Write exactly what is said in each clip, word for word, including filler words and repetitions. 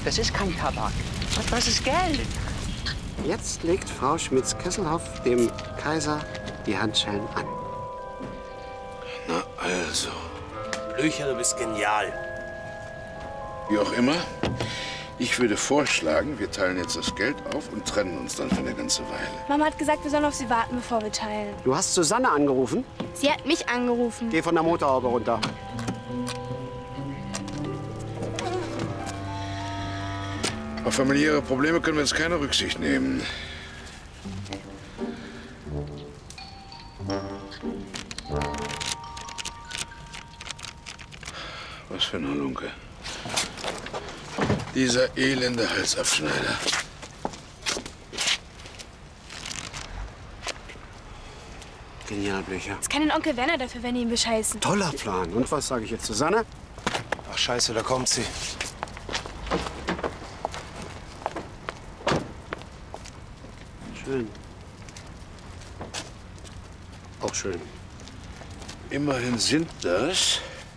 Das ist kein Tabak. Das ist Geld. Jetzt legt Frau Schmitz-Kesselhoff dem Kaiser die Handschellen an. Na also. Blücher, du bist genial. Wie auch immer, ich würde vorschlagen, wir teilen jetzt das Geld auf und trennen uns dann für eine ganze Weile. Mama hat gesagt, wir sollen auf sie warten, bevor wir teilen. Du hast Susanne angerufen? Sie hat mich angerufen. Geh von der Motorhaube runter. Auf familiäre Probleme können wir jetzt keine Rücksicht nehmen. Was für ein Halunke. Dieser elende Halsabschneider. Genial, Blücher. Es kann den Onkel Werner dafür, wenn die ihn bescheißen. Toller Plan. Und was sage ich jetzt, Susanne? Ach, scheiße, da kommt sie. Schön. Auch schön. Immerhin sind das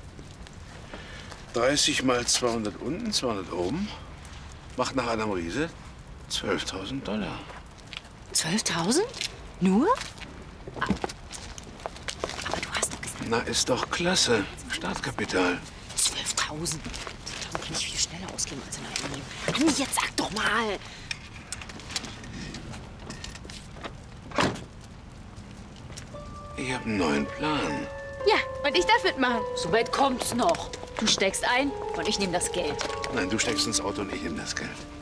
dreißig mal zweihundert unten, zweihundert oben. Macht nach Adam Riese zwölftausend Dollar. zwölftausend? Nur? Aber du hast doch gesagt... Na, ist doch klasse. Startkapital. zwölftausend? Das kann ich viel schneller ausgeben als in einem Leben. Anni, jetzt sag doch mal! Ich habe einen neuen Plan. Ja, und ich darf mitmachen. So weit kommt's noch. Du steckst ein und ich nehme das Geld. Nein, du steckst ins Auto und ich in das Geld.